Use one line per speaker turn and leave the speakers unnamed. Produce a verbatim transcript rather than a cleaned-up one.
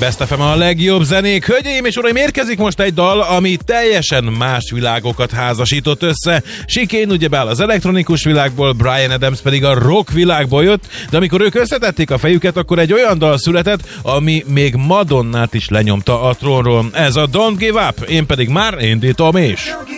Best ef em a legjobb zenék. Hölgyeim és uraim, érkezik most egy dal, ami teljesen más világokat házasított össze. Chicane ugyebár az elektronikus világból, Bryan Adams pedig a rock világból jött, de amikor ők összetették a fejüket, akkor egy olyan dal született, ami még Madonnát is lenyomta a trónról. Ez a Don't Give Up, én pedig már indítom is.